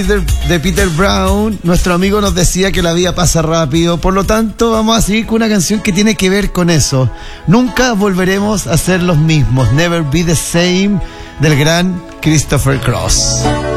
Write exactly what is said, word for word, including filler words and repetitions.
de Peter Brown, nuestro amigo nos decía que la vida pasa rápido, por lo tanto vamos a seguir con una canción que tiene que ver con eso. Nunca volveremos a ser los mismos. Never Be the Same, del gran Christopher Cross.